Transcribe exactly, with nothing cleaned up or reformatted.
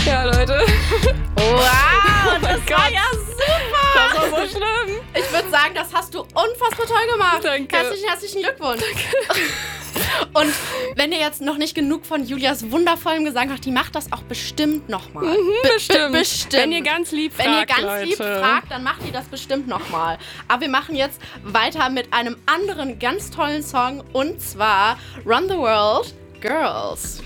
Ja, Leute. Wow, das Oh war Gott. ja super. Das war so schlimm. Ich würde sagen, das hast du unfassbar toll gemacht. Danke. Herzlichen, herzlichen Glückwunsch. Danke. Und wenn ihr jetzt noch nicht genug von Julias wundervollem Gesang habt, die macht das auch bestimmt nochmal. Mhm, Be- bestimmt. be- bestimmt. Wenn ihr ganz lieb fragt, Wenn ihr ganz Leute. lieb fragt, dann macht die das bestimmt nochmal. Aber wir machen jetzt weiter mit einem anderen ganz tollen Song und zwar Run the World, Girls.